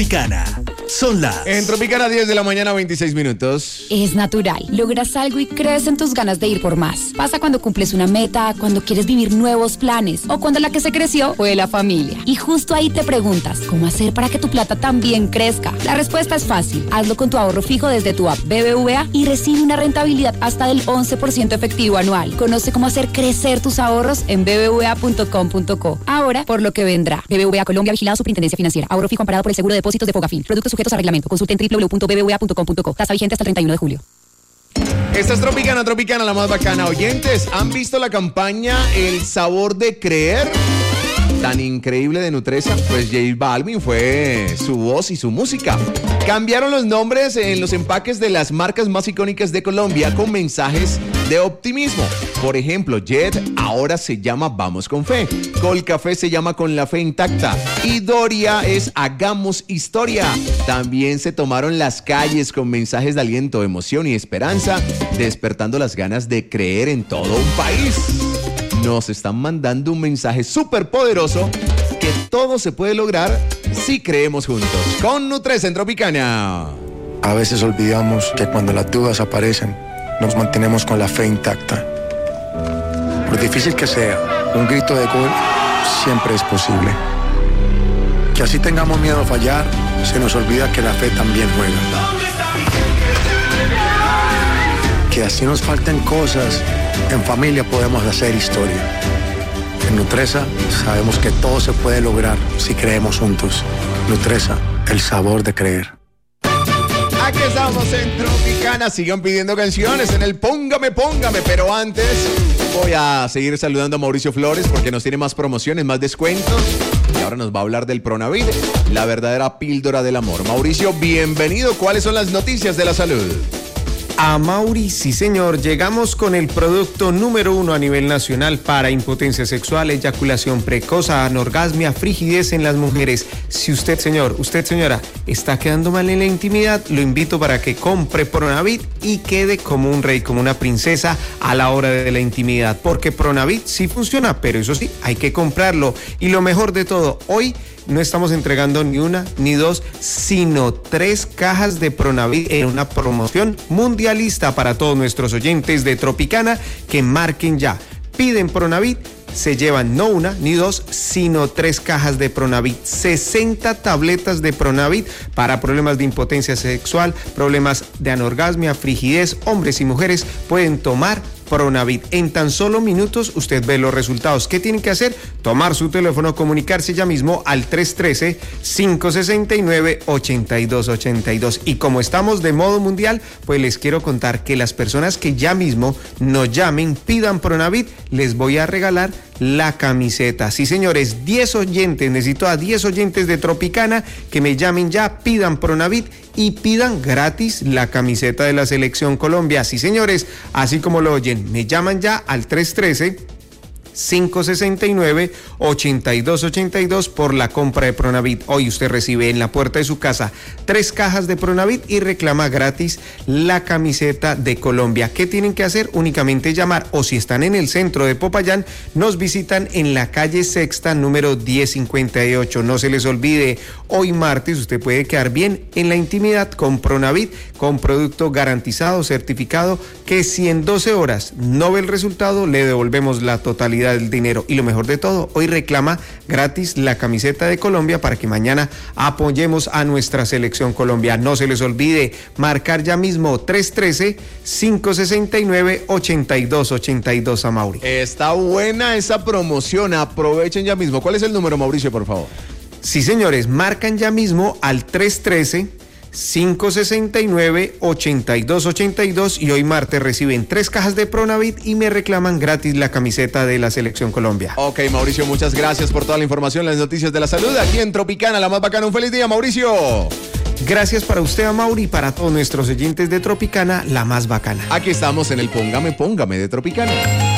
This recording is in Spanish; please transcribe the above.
Tropicana. Son las... En Tropicana, 10 de la mañana, 26 minutos. Es natural. Logras algo y crees en tus ganas de ir por más. Pasa cuando cumples una meta, cuando quieres vivir nuevos planes o cuando la que se creció fue la familia. Y justo ahí te preguntas, ¿cómo hacer para que tu plata también crezca? La respuesta es fácil. Hazlo con tu ahorro fijo desde tu app BBVA y recibe una rentabilidad hasta del 11% efectivo anual. Conoce cómo hacer crecer tus ahorros en bbva.com.co. Ahora, por lo que vendrá. BBVA Colombia, vigilado Superintendencia Financiera. Ahorro fijo amparado por el seguro de depósitos de Fogafín. Productos sujetos a reglamento. Consulte en www.bbva.com.co. Tasa vigente hasta el 31 de julio. Esta es Tropicana, la más bacana. Oyentes, ¿han visto la campaña El Sabor de Creer? Tan increíble de Nutresa, pues J Balvin fue su voz y su música. Cambiaron los nombres en los empaques de las marcas más icónicas de Colombia con mensajes de optimismo. Por ejemplo, Jet ahora se llama Vamos con Fe, Colcafé se llama Con la Fe Intacta y Doria es Hagamos Historia. También se tomaron las calles con mensajes de aliento, emoción y esperanza, despertando las ganas de creer en todo un país. Nos están mandando un mensaje súper poderoso que todo se puede lograr si creemos juntos. Con Nutresa en Tropicana. A veces olvidamos que cuando las dudas aparecen, nos mantenemos con la fe intacta. Por difícil que sea, un grito de gol siempre es posible. Que así tengamos miedo a fallar, se nos olvida que la fe también juega. Que así nos falten cosas, en familia podemos hacer historia. En Nutresa sabemos que todo se puede lograr si creemos juntos. Nutresa, el sabor de creer. Aquí estamos en Tropicana, sigan pidiendo canciones en el Póngame, pero antes voy a seguir saludando a Mauricio Flores porque nos tiene más promociones, más descuentos y ahora nos va a hablar del Pronavit, la verdadera píldora del amor. Mauricio, bienvenido, ¿cuáles son las noticias de la salud? A Mauri, sí señor, llegamos con el producto número 1 a nivel nacional para impotencia sexual, eyaculación precoz, anorgasmia, frigidez en las mujeres. Si usted señor, usted señora, está quedando mal en la intimidad, lo invito para que compre Pronavit y quede como un rey, como una princesa a la hora de la intimidad. Porque Pronavit sí funciona, pero eso sí, hay que comprarlo. Y lo mejor de todo, hoy no estamos entregando ni una ni dos, sino 3 cajas de Pronavit en una promoción mundialista para todos nuestros oyentes de Tropicana que marquen ya. Piden Pronavit, se llevan no una ni dos, sino 3 cajas de Pronavit, 60 tabletas de Pronavit para problemas de impotencia sexual, problemas de anorgasmia, frigidez. Hombres y mujeres pueden tomar Pronavit. En tan solo minutos usted ve los resultados. ¿Qué tienen que hacer? Tomar su teléfono, comunicarse ya mismo al 313-569-8282. Y como estamos de modo mundial, pues les quiero contar que las personas que ya mismo nos llamen, pidan Pronavit, les voy a regalar la camiseta. Sí, señores, 10 oyentes, necesito a 10 oyentes de Tropicana que me llamen ya, pidan Pronavit y pidan gratis la camiseta de la Selección Colombia. Sí, señores, así como lo oyen, me llaman ya al 313-569-8282 por la compra de Pronavit. Hoy usted recibe en la puerta de su casa 3 cajas de Pronavit y reclama gratis la camiseta de Colombia. ¿Qué tienen que hacer? Únicamente llamar, o si están en el centro de Popayán, nos visitan en la calle Sexta, número 1058. No se les olvide, hoy martes usted puede quedar bien en la intimidad con Pronavit, con producto garantizado, certificado, que si en 12 horas no ve el resultado, le devolvemos la totalidad del dinero. Y lo mejor de todo, hoy reclama gratis la camiseta de Colombia para que mañana apoyemos a nuestra Selección Colombia. No se les olvide marcar ya mismo 313-569-8282 a Mauri. Está buena esa promoción, aprovechen ya mismo. ¿Cuál es el número, Mauricio, por favor? Sí, señores, marcan ya mismo al 313-569-8282 y hoy martes reciben 3 cajas de Pronavit y me reclaman gratis la camiseta de la Selección Colombia. Ok, Mauricio, muchas gracias por toda la información, las noticias de la salud aquí en Tropicana, la más bacana. Un feliz día, Mauricio. Gracias para usted, Amaury, y para todos nuestros oyentes de Tropicana, la más bacana. Aquí estamos en el Póngame de Tropicana.